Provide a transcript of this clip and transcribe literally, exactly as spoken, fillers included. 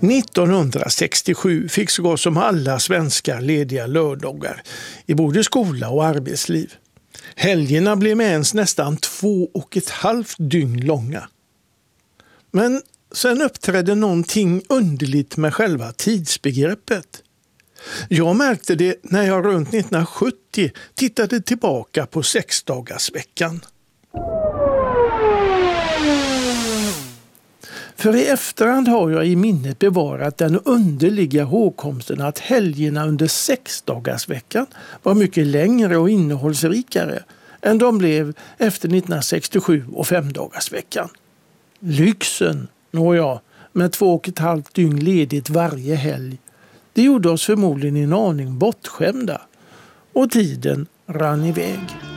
nittonhundrasextiosju fick så gott som alla svenskar lediga lördagar i både skola och arbetsliv. Helgerna blev med ens nästan två och ett halvt dygn långa. Men sen uppträdde någonting underligt med själva tidsbegreppet. Jag märkte det när jag runt nittonhundrasjuttio tittade tillbaka på sexdagarsveckan. För i efterhand har jag i minnet bevarat den underliga hågkomsten att helgerna under sexdagarsveckan var mycket längre och innehållsrikare än de blev efter nittonhundrasextiosju och femdagarsveckan. Lyxen, nåja, med två och ett halvt dygn ledigt varje helg, det gjorde oss förmodligen en aning bortskämda och tiden rann iväg.